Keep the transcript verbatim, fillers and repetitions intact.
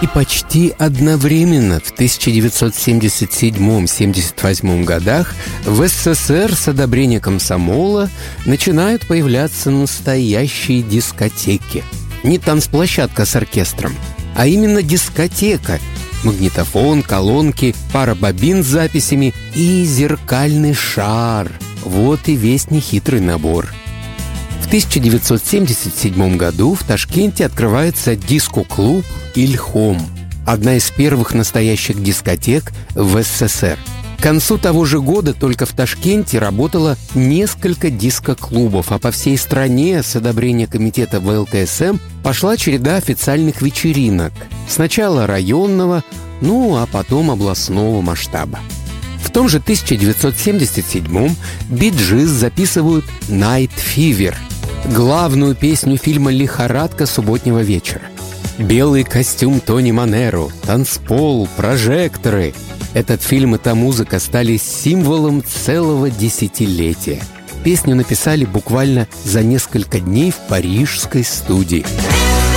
И почти одновременно в тысяча девятьсот семьдесят седьмом — семьдесят восьмом годах в СССР с одобрения комсомола начинают появляться настоящие дискотеки. Не танцплощадка с оркестром, а именно дискотека. Магнитофон, колонки, пара бобин с записями и зеркальный шар. Вот и весь нехитрый набор. В тысяча девятьсот семьдесят седьмом году в Ташкенте открывается диско-клуб «Ильхом», одна из первых настоящих дискотек в СССР. К концу того же года только в Ташкенте работало несколько диско-клубов, а по всей стране с одобрения комитета вэ эл тэ эс эм пошла череда официальных вечеринок. Сначала районного, ну а потом областного масштаба. В том же тысяча девятьсот семьдесят седьмом Би-Джиз записывают «Night Fever», главную песню фильма «Лихорадка субботнего вечера». Белый костюм Тони Манеро, танцпол, прожекторы. Этот фильм и та музыка стали символом целого десятилетия. Песню написали буквально за несколько дней в парижской студии.